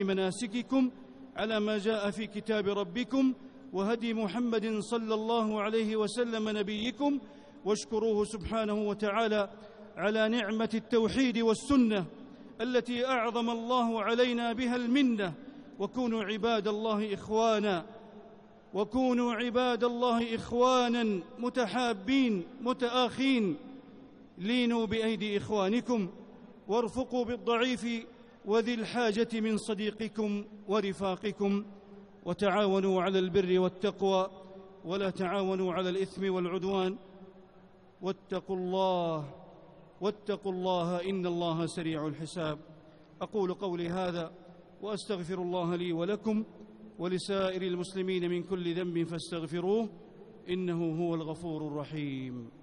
مناسككم على ما جاء في كتاب ربكم وهدي محمد صلى الله عليه وسلم نبيكم، واشكروه سبحانه وتعالى على نعمة التوحيد والسنة التي أعظم الله علينا بها المنة. وكونوا عباد الله إخوانا متحابين متآخين، لينوا بأيدي إخوانكم، وارفقوا بالضعيف وذي الحاجة من صديقكم ورفاقكم، وتعاونوا على البر والتقوى ولا تعاونوا على الإثم والعدوان، واتقوا الله إن الله سريع الحساب. أقول قولي هذا وأستغفر الله لي ولكم ولسائر المسلمين من كل ذنب فاستغفروه إنه هو الغفور الرحيم.